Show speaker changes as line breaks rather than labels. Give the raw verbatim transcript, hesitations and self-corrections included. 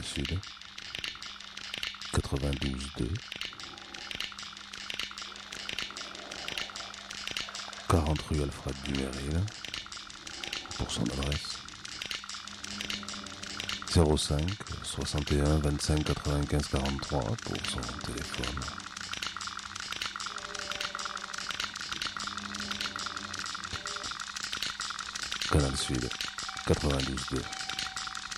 Sud, quatre-vingt-douze deux, quarante rue Alfred Dumeril, pour son adresse, zéro cinq soixante et un vingt-cinq quatre-vingt-quinze quarante-trois pour son téléphone. Canal Sud, quatre-vingt-douze deux.